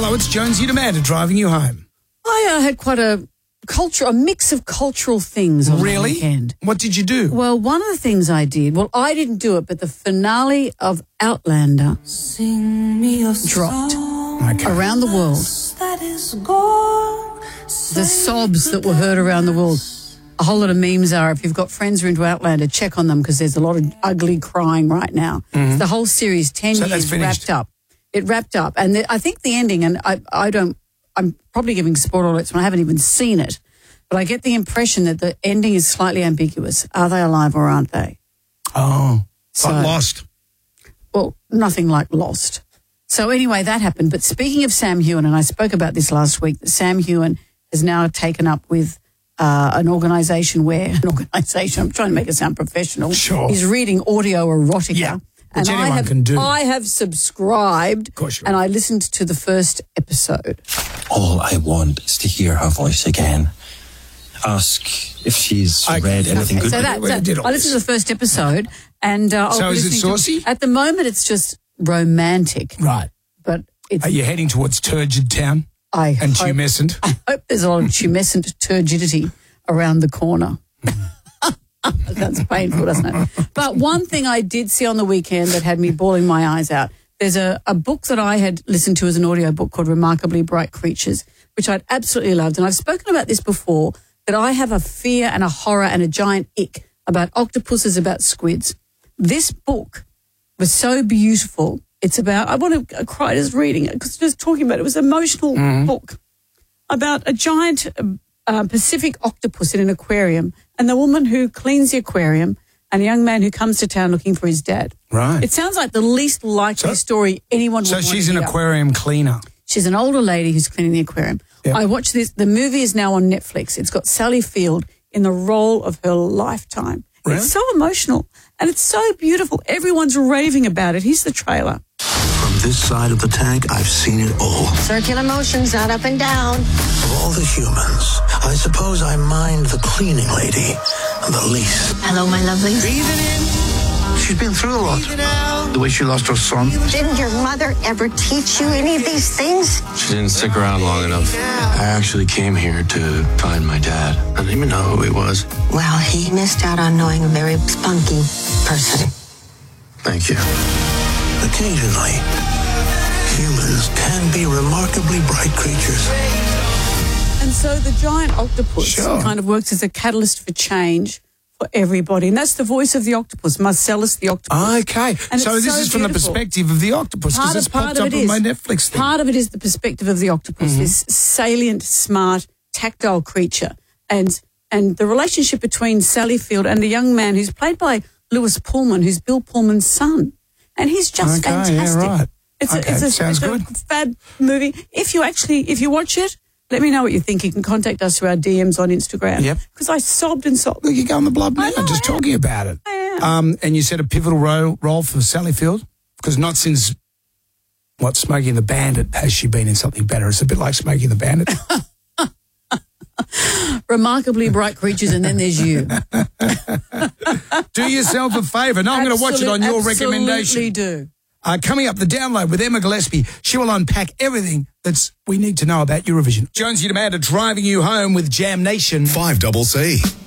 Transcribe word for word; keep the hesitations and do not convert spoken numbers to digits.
Hello, it's Jonesy and Amanda driving you home. I uh, had quite a culture, a mix of cultural things on Really? the weekend. What did you do? Well, one of the things I did, well, I didn't do it, but the finale of Outlander dropped Okay. around the world. The sobs that were heard around the world. A whole lot of memes are, if you've got friends who are into Outlander, check on them because there's a lot of ugly crying right now. Mm-hmm. The whole series, ten So that's years, finished. wrapped up. It wrapped up. And the, I think the ending, and I, I don't, I'm probably giving spoiler alerts when I haven't even seen it, but I get the impression that the ending is slightly ambiguous. Are they alive or aren't they? Oh, So- got lost. Well, nothing like Lost. So anyway, that happened. But speaking of Sam Heughan, and I spoke about this last week, that Sam Heughan has now taken up with uh, an organisation where, an organisation, I'm trying to make it sound professional. Sure. He's reading audio erotica. Yeah, which and I anyone have, can do. I have subscribed. Of course you and are. I listened to the first episode. All I want is to hear her voice again. Ask if she's I- read anything Okay, good. so that, we so did all I listened to the first episode. and uh, I'll So be is it listening to- saucy? At the moment, it's just romantic. Right. But it's, Are you heading towards Turgid Town I and hope, Tumescent? I hope there's a lot of tumescent turgidity around the corner. That's painful, doesn't it? But one thing I did see on the weekend that had me bawling my eyes out, there's a, a book that I had listened to as an audio book called Remarkably Bright Creatures, which I'd absolutely loved. And I've spoken about this before, that I have a fear and a horror and a giant ick about octopuses, about squids. This book was so beautiful. It's about, I want to cry just reading it because just talking about it. It was an emotional book about a giant uh, Pacific octopus in an aquarium and the woman who cleans the aquarium and a young man who comes to town looking for his dad. Right. It sounds like the least likely So- story anyone would So want she's to an hear. aquarium cleaner. She's an older lady who's cleaning the aquarium. Yeah. I watched this. The movie is now on Netflix. It's got Sally Field in the role of her lifetime. Really? It's so emotional and it's so beautiful. Everyone's raving about it. Here's the trailer. From this side of the tank, I've seen it all. Circular motions, not up and down. Of all the humans, I suppose I mind the cleaning lady the least. Hello, my lovely. She's been through a lot. The way she lost her son. Didn't your mother ever teach you any of these things? She didn't stick around long enough. I actually came here to find my dad. I didn't even know who he was. Well, he missed out on knowing a very spunky person. Thank you. Occasionally, humans can be remarkably bright creatures. And so the giant octopus Sure. kind of works as a catalyst for change for everybody. And that's the voice of the octopus, Marcellus the octopus. Okay. And So it's this so is from the beautiful. perspective of the octopus because Part it's of, part popped of up it on is. my Netflix thing. Part of it is the perspective of the octopus, Mm-hmm. this salient, smart, tactile creature. And and the relationship between Sally Field and the young man who's played by Lewis Pullman, who's Bill Pullman's son. And he's just Okay, yeah, fantastic. right. It's Okay, a, it's a, sounds it's a good. fab movie. If you actually, if you watch it, let me know what you think. You can contact us through our D Ms on Instagram. Yep. Because I sobbed and sobbed. Look, you're going the blood now, I know, just I am. talking about it. I am. Um, and you said a pivotal role, role for Sally Field? Because not since, what, Smokey and the Bandit has she been in something better. It's a bit like Smokey and the Bandit. Remarkably bright creatures, and then there's you. Do yourself a favour. No, I'm going to watch it on your recommendation. Absolutely do. Uh, coming up, the download with Emma Gillespie. She will unpack everything that's we need to know about Eurovision. Jonesy and Amanda driving you home with Jam Nation. five double C.